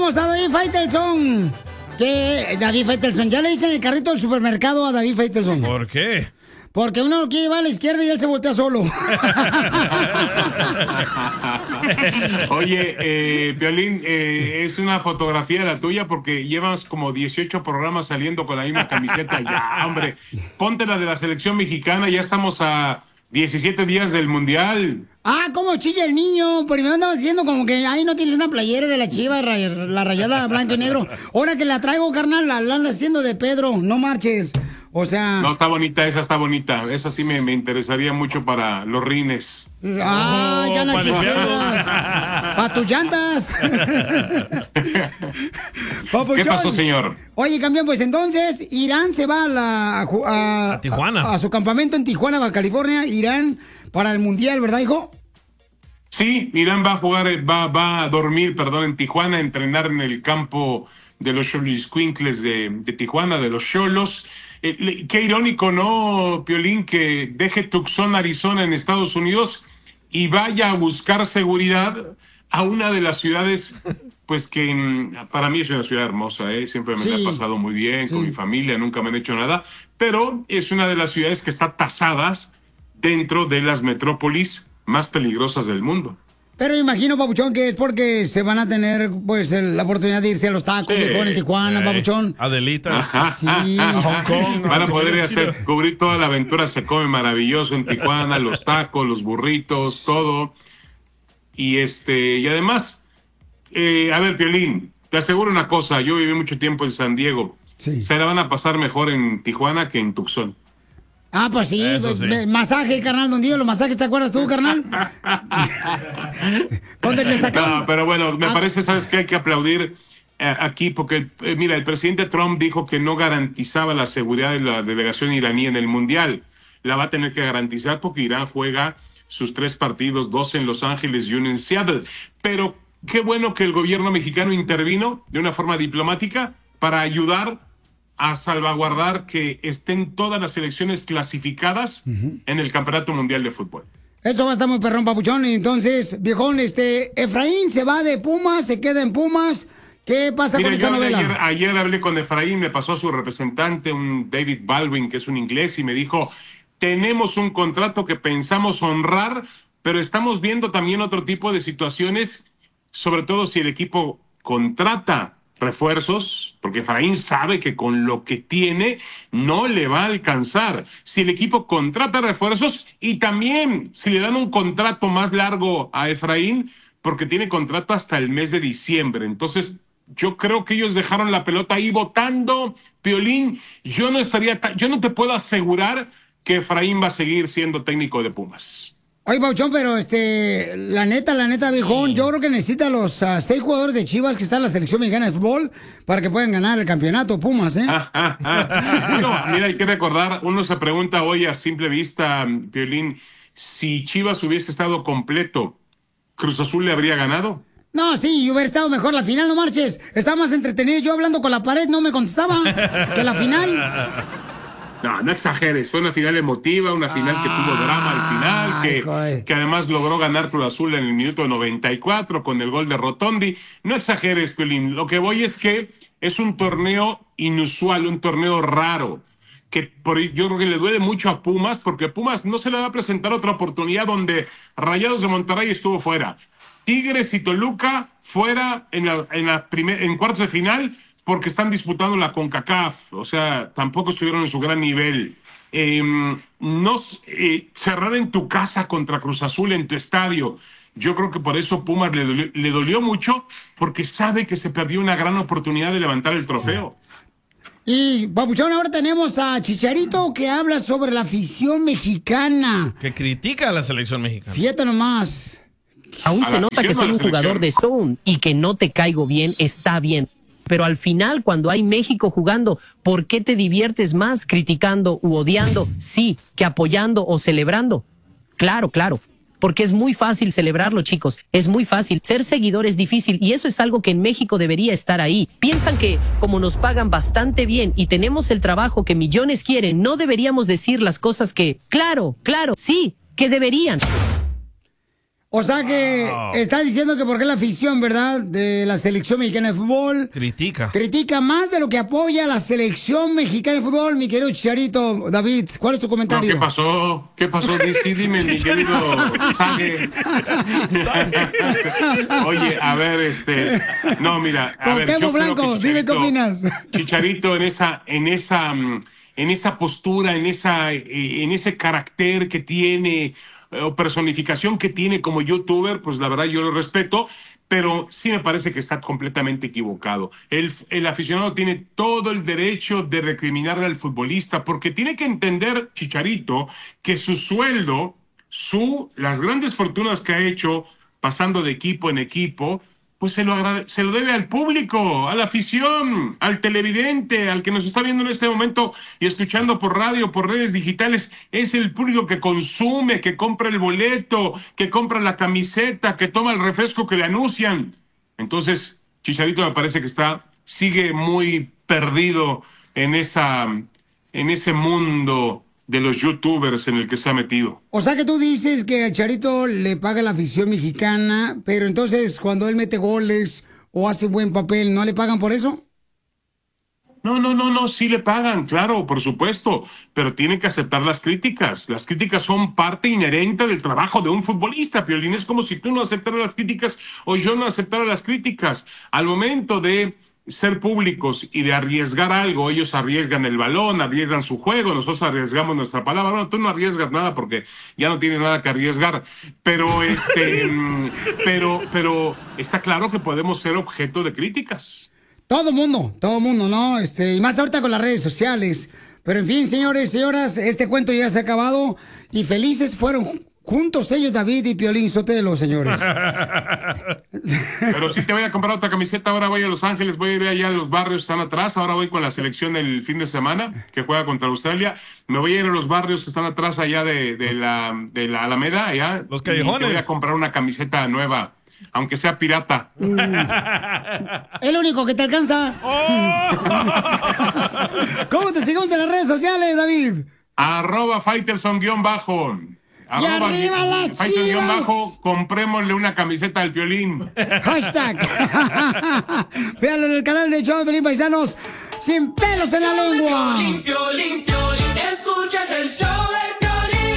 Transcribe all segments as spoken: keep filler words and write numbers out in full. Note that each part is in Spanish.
tenemos a David Faitelson. Que David Faitelson, ya le dicen el carrito del supermercado a David Faitelson. ¿Por qué? Porque uno lo quiere llevar a la izquierda y él se voltea solo. Oye, eh, Piolín, eh, es una fotografía la tuya porque llevas como dieciocho programas saliendo con la misma camiseta. Ya, hombre, ponte la de la selección mexicana, ya estamos a diecisiete días del Mundial. Ah, cómo chilla el niño. Primero andabas diciendo como que ahí no tienes una playera de la Chiva, la rayada blanco y negro. Ahora que la traigo, carnal, la, la andas haciendo de Pedro, no marches. O sea... No, está bonita, esa está bonita. Esa sí me, me interesaría mucho para los rines. Ah, ya no quisieras. Para tus llantas. ¿Qué pasó, señor? Oye, campeón, pues entonces Irán se va a, la, a, a, a Tijuana. A, a su campamento en Tijuana, Baja California. Irán para el Mundial, ¿verdad, hijo? Sí, Irán va a jugar, va, va a dormir, perdón, en Tijuana, a entrenar en el campo de los Xoloitzcuintles de, de Tijuana, de los Xolos. Eh, qué irónico, ¿no, Piolín? Que deje Tucson, Arizona, en Estados Unidos y vaya a buscar seguridad a una de las ciudades, pues que para mí es una ciudad hermosa, ¿eh? Siempre me sí. la he pasado muy bien sí. con mi familia, nunca me han hecho nada, pero es una de las ciudades que está tasadas dentro de las metrópolis más peligrosas del mundo. Pero imagino, Papuchón, que es porque se van a tener pues el, la oportunidad de irse a los tacos, sí, en Tijuana, sí. Papuchón. Adelitas. Sí. A Hong Kong. Van a poder hacer, cubrir toda la aventura, se come maravilloso en Tijuana, los tacos, los burritos, todo. Y este, y además, eh, a ver, Piolín, te aseguro una cosa, yo viví mucho tiempo en San Diego. Sí. Se la van a pasar mejor en Tijuana que en Tucson. Ah, pues sí, pues, sí. masaje, carnal, don Diego, los masajes, ¿te acuerdas tú, carnal? ¿Dónde te sacaron? No, pero bueno, me ah. parece, ¿sabes qué? Hay que aplaudir eh, aquí, porque, eh, mira, el presidente Trump dijo que no garantizaba la seguridad de la delegación iraní en el Mundial. La va a tener que garantizar porque Irán juega sus tres partidos, dos en Los Ángeles y uno en Seattle. Pero qué bueno que el gobierno mexicano intervino de una forma diplomática para ayudar a salvaguardar que estén todas las selecciones clasificadas uh-huh. en el Campeonato Mundial de Fútbol. Eso va a estar muy perrón, Papuchón. Entonces, viejón, este, Efraín se va de Pumas, se queda en Pumas. ¿Qué pasa Mira, con esa novela? Ayer, ayer hablé con Efraín, me pasó su representante, un David Baldwin, que es un inglés, y me dijo, tenemos un contrato que pensamos honrar, pero estamos viendo también otro tipo de situaciones, sobre todo si el equipo contrata refuerzos, porque Efraín sabe que con lo que tiene no le va a alcanzar. Si el equipo contrata refuerzos y también si le dan un contrato más largo a Efraín, porque tiene contrato hasta el mes de diciembre. Entonces, yo creo que ellos dejaron la pelota ahí votando. Piolín, yo no estaría, yo no te puedo asegurar que Efraín va a seguir siendo técnico de Pumas. Oye, Pauchón, pero este, la neta, la neta, viejón, sí. yo creo que necesita los uh, seis jugadores de Chivas que están en la selección mexicana de fútbol para que puedan ganar el campeonato Pumas, ¿eh? Ah, ah, ah. No, mira, hay que recordar, uno se pregunta hoy a simple vista, Piolín, si Chivas hubiese estado completo, ¿Cruz Azul le habría ganado? No, sí, hubiera estado mejor la final, no marches. Estaba más entretenido yo hablando con la pared, no me contestaba que la final. No, no exageres, fue una final emotiva, una final que tuvo drama al final, que, que además logró ganar Cruz Azul en el minuto noventa y cuatro con el gol de Rotondi. No exageres, Piolín, lo que voy es que es un torneo inusual, un torneo raro, que por, yo creo que le duele mucho a Pumas, porque Pumas no se le va a presentar otra oportunidad donde Rayados de Monterrey estuvo fuera. Tigres y Toluca fuera en, la, en, la primer, en cuartos de final, porque están disputando la CONCACAF, o sea, tampoco estuvieron en su gran nivel. Eh, no eh, cerrar en tu casa contra Cruz Azul, en tu estadio, yo creo que por eso Pumas le dolió, le dolió mucho, porque sabe que se perdió una gran oportunidad de levantar el trofeo. Sí. Y, Papuchón, ahora tenemos a Chicharito que habla sobre la afición mexicana. Que critica a la selección mexicana. Fíjate nomás. Aún se nota que soy un jugador de zone y que no te caigo bien, está bien. Pero al final, cuando hay México jugando, ¿por qué te diviertes más criticando u odiando? Sí, que apoyando o celebrando. Claro, claro, porque es muy fácil celebrarlo, chicos. Es muy fácil. Ser seguidor es difícil y eso es algo que en México debería estar ahí. Piensan que como nos pagan bastante bien y tenemos el trabajo que millones quieren, no deberíamos decir las cosas que, claro, claro, sí, que deberían. O sea que wow. está diciendo que porque la afición, ¿verdad?, de la selección mexicana de fútbol... Critica. Critica más de lo que apoya a la selección mexicana de fútbol, mi querido Chicharito. David, ¿cuál es tu comentario? No, ¿qué pasó? ¿Qué pasó? Sí, dime, mi querido Sague. Oye, a ver, este... No, mira, a ver, yo Blanco, dime qué opinas. Chicharito, en esa... En esa en esa postura, en esa en ese carácter que tiene... o personificación que tiene como youtuber, pues la verdad yo lo respeto, pero sí me parece que está completamente equivocado. El, el aficionado tiene todo el derecho de recriminarle al futbolista, porque tiene que entender, Chicharito, que su sueldo, su, las grandes fortunas que ha hecho pasando de equipo en equipo, pues se lo, agrade, se lo debe al público, a la afición, al televidente, al que nos está viendo en este momento y escuchando por radio, por redes digitales. Es el público que consume, que compra el boleto, que compra la camiseta, que toma el refresco que le anuncian. Entonces, Chicharito me parece que está, sigue muy perdido en, esa, en ese mundo de los youtubers en el que se ha metido. O sea que tú dices que a Chicharito le paga la afición mexicana, pero entonces cuando él mete goles o hace buen papel, ¿no le pagan por eso? No, no, no, no, sí le pagan, claro, por supuesto, pero tienen que aceptar las críticas. Las críticas son parte inherente del trabajo de un futbolista, Piolín. Es como si tú no aceptaras las críticas o yo no aceptara las críticas. Al momento de ser públicos y de arriesgar algo, ellos arriesgan el balón, arriesgan su juego, nosotros arriesgamos nuestra palabra. Bueno, tú no arriesgas nada porque ya no tienes nada que arriesgar, pero este, pero, pero está claro que podemos ser objeto de críticas. Todo mundo, todo mundo, ¿no? Este, y más ahorita con las redes sociales. Pero en fin, señores, señoras, este cuento ya se ha acabado y felices fueron juntos ellos, David y Piolín Sotelo, señores. Pero sí te voy a comprar otra camiseta. Ahora voy a Los Ángeles, voy a ir allá a los barrios, están atrás. Ahora voy con la selección el fin de semana, que juega contra Australia. Me voy a ir a los barrios que están atrás allá de, de, la, de la Alameda, allá. Los callejones. Y te voy a comprar una camiseta nueva, aunque sea pirata. Mm. El único que te alcanza. Oh. ¿Cómo te seguimos en las redes sociales, David? Arroba Faitelson guión bajo. Y arriba las Chivas. Bajo, comprémosle una camiseta al Piolín. Hashtag. Véanlo en el canal de Show de Piolín, paisanos. Sin pelos en la lengua. Piolín, Piolín, Piolín. Escuchas el show de Piolín.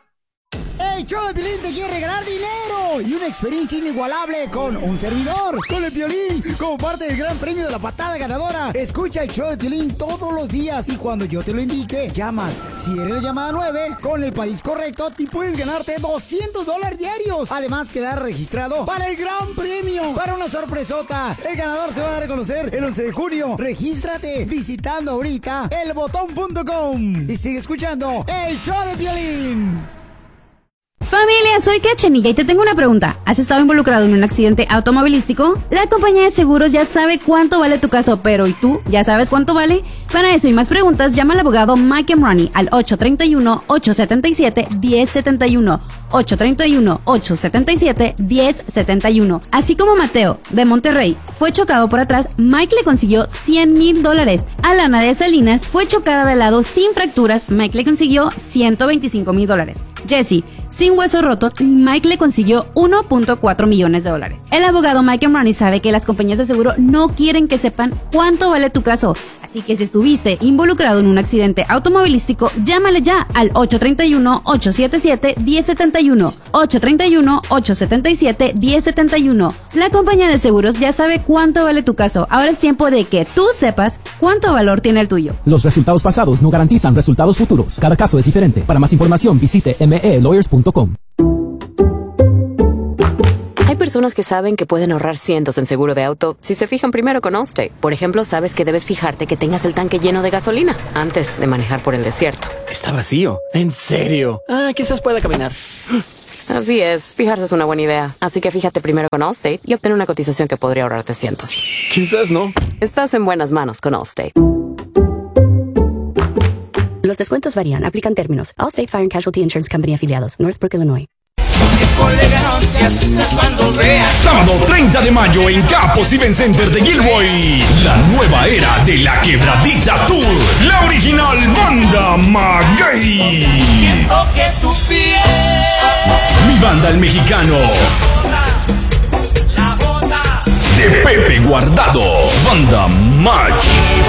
El show de Piolín te quiere regalar dinero y una experiencia inigualable con un servidor, con el Piolín, como parte del gran premio de la patada ganadora. Escucha el show de Piolín todos los días y cuando yo te lo indique, llamas. Si eres la llamada nueve, con el país correcto, te puedes ganarte doscientos dólares diarios. Además, quedar registrado para el gran premio, para una sorpresota. El ganador se va a dar a conocer el once de junio. Regístrate visitando ahorita el botón punto com y sigue escuchando el show de Piolín. Familia, soy Cachanilla y te tengo una pregunta. ¿Has estado involucrado en un accidente automovilístico? La compañía de seguros ya sabe cuánto vale tu caso, pero ¿y tú? ¿Ya sabes cuánto vale? Para eso y más preguntas, llama al abogado Mike Emrani al ocho tres uno, ocho siete siete, uno cero siete uno. ocho tres uno, ocho siete siete, uno cero siete uno. Así como Mateo, de Monterrey, fue chocado por atrás, Mike le consiguió cien mil dólares. Alana de Salinas fue chocada de lado sin fracturas, Mike le consiguió ciento veinticinco mil dólares. Jesse, sin huesos rotos, Mike le consiguió uno punto cuatro millones de dólares. El abogado Mike Emrani sabe que las compañías de seguro no quieren que sepan cuánto vale tu caso. Así que si estuviste involucrado en un accidente automovilístico, llámale ya al ocho tres uno, ocho siete siete, uno cero siete uno. ocho tres uno, ocho siete siete, uno cero siete uno. La compañía de seguros ya sabe cuánto vale tu caso. Ahora es tiempo de que tú sepas cuánto valor tiene el tuyo. Los resultados pasados no garantizan resultados futuros. Cada caso es diferente. Para más información, visite m e lawyers punto com. Hay personas que saben que pueden ahorrar cientos en seguro de auto si se fijan primero con Allstate. Por ejemplo, sabes que debes fijarte que tengas el tanque lleno de gasolina antes de manejar por el desierto. Está vacío. ¿En serio? Ah, quizás pueda caminar. Así es, fijarse es una buena idea. Así que fíjate primero con Allstate y obtén una cotización que podría ahorrarte cientos. Quizás no. Estás en buenas manos con Allstate. Los descuentos varían. Aplican términos. Allstate Fire and Casualty Insurance Company afiliados. Northbrook, Illinois. Sábado treinta de mayo en Capos Event Center de Gilroy. La nueva era de la Quebradita Tour. La original banda Maguey. Vive Banda El Mexicano. De Pepe Guardado. Banda Match.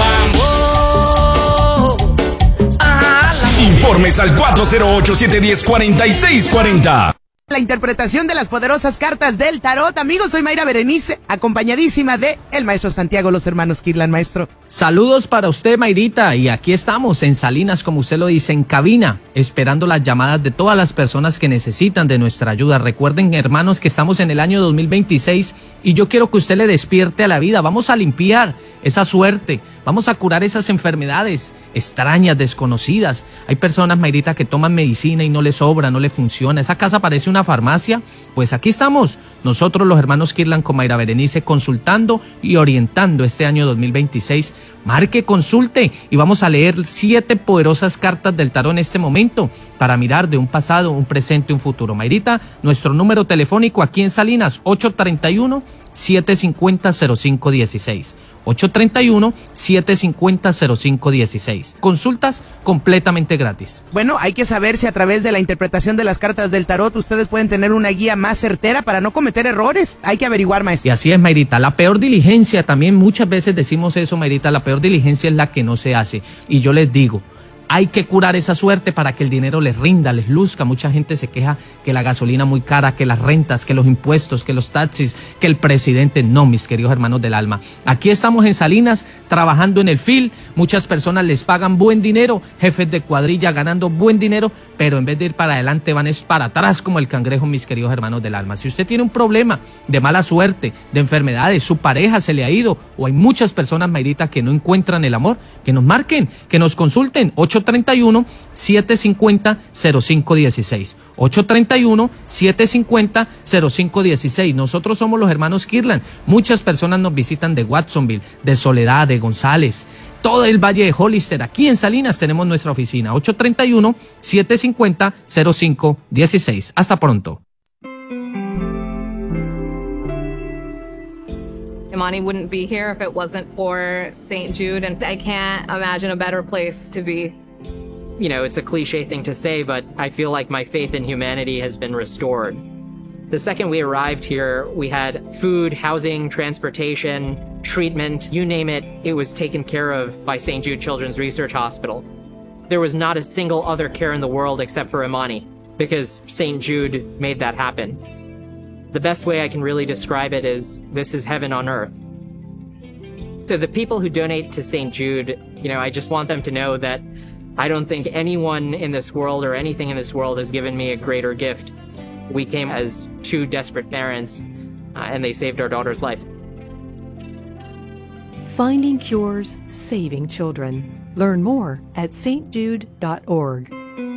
Informes al cuatro cero ocho, siete uno cero, cuatro seis cuatro cero. La interpretación de las poderosas cartas del tarot. Amigos, soy Mayra Berenice, acompañadísima de el maestro Santiago, los hermanos Kirlan. Maestro. Saludos para usted, Mayrita, y aquí estamos en Salinas, como usted lo dice, en cabina, esperando las llamadas de todas las personas que necesitan de nuestra ayuda. Recuerden, hermanos, que estamos en el año dos mil veintiséis y yo quiero que usted le despierte a la vida. Vamos a limpiar esa suerte, vamos a curar esas enfermedades extrañas, desconocidas. Hay personas, Mayrita, que toman medicina y no les sobra, no les funciona. Esa casa parece una farmacia. Pues aquí estamos, nosotros los hermanos Kirlan con Mayra Berenice, consultando y orientando este año dos mil veintiséis. Marque, consulte y vamos a leer siete poderosas cartas del tarot en este momento para mirar de un pasado, un presente y un futuro. Mayrita, nuestro número telefónico aquí en Salinas, ocho tres uno, siete cinco cero, cero cinco uno seis. ocho tres uno, siete cinco cero, cero cinco uno seis. Consultas completamente gratis. Bueno, hay que saber si a través de la interpretación de las cartas del tarot ustedes pueden tener una guía más certera para no cometer errores. Hay que averiguar, maestro. Y así es, Mayrita. La peor diligencia, también muchas veces decimos eso, Mayrita, la peor diligencia es la que no se hace. Y yo les digo, hay que curar esa suerte para que el dinero les rinda, les luzca. Mucha gente se queja que la gasolina muy cara, que las rentas, que los impuestos, que los taxis, que el presidente. No, mis queridos hermanos del alma. Aquí estamos en Salinas trabajando en el field. Muchas personas les pagan buen dinero, jefes de cuadrilla ganando buen dinero, pero en vez de ir para adelante van es para atrás como el cangrejo, mis queridos hermanos del alma. Si usted tiene un problema de mala suerte, de enfermedades, su pareja se le ha ido, o hay muchas personas, Mayrita, que no encuentran el amor, que nos marquen, que nos consulten. ocho tres uno, siete cinco cero, cero cinco uno seis. ocho tres uno, siete cinco cero, cero cinco uno seis. Nosotros somos los hermanos Kirlan. Muchas personas nos visitan de Watsonville, de Soledad, de González, todo el Valle de Hollister. Aquí en Salinas tenemos nuestra oficina. ocho tres uno, siete cinco cero, cero cinco uno seis. Hasta pronto. Imani wouldn't be here if it wasn't for Saint Jude, and I can't imagine a better place to be. You know, it's a cliche thing to say, but I feel like my faith in humanity has been restored. The second we arrived here, we had food, housing, transportation, treatment, you name it, it was taken care of by Saint Jude Children's Research Hospital. There was not a single other care in the world except for Imani, because Saint Jude made that happen. The best way I can really describe it is, this is heaven on earth. To the people who donate to Saint Jude, you know, I just want them to know that I don't think anyone in this world or anything in this world has given me a greater gift. We came as two desperate parents, uh, and they saved our daughter's life. Finding cures, saving children. Learn more at s t jude dot org.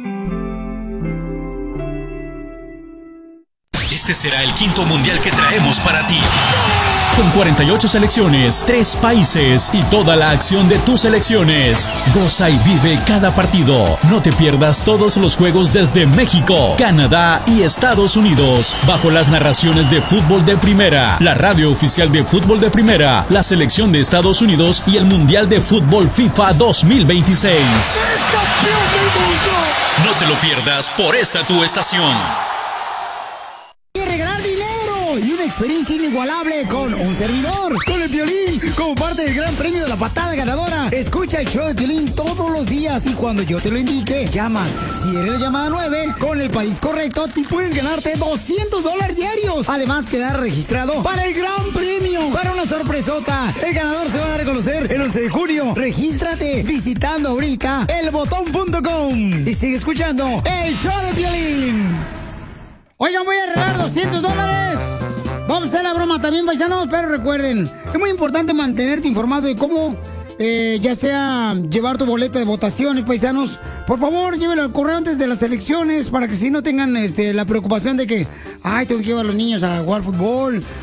Este será el quinto mundial que traemos para ti. Con cuarenta y ocho selecciones, tres países y toda la acción de tus selecciones. Goza y vive cada partido. No te pierdas todos los juegos desde México, Canadá y Estados Unidos, bajo las narraciones de Fútbol de Primera, la radio oficial de Fútbol de Primera, la selección de Estados Unidos y el Mundial de Fútbol FIFA dos mil veintiséis. ¡Es campeón del mundo! No te lo pierdas por esta tu estación. Regalar dinero y una experiencia inigualable con un servidor, con el Piolín, como parte del gran premio de la patada ganadora. Escucha el show de Piolín todos los días y cuando yo te lo indique, llamas. Si eres la llamada nueve, con el país correcto, te puedes ganarte doscientos dólares diarios. Además, quedar registrado para el gran premio, para una sorpresota. El ganador se va a dar a conocer el once de junio. Regístrate visitando ahorita el botón punto com y sigue escuchando el show de Piolín. Oigan, voy a regalar doscientos dólares. Vamos a hacer la broma también, paisanos, pero recuerden, es muy importante mantenerte informado de cómo, eh, ya sea llevar tu boleta de votaciones, paisanos. Por favor, llévelo al correo antes de las elecciones para que si no tengan este, la preocupación de que, ay, tengo que llevar a los niños a jugar fútbol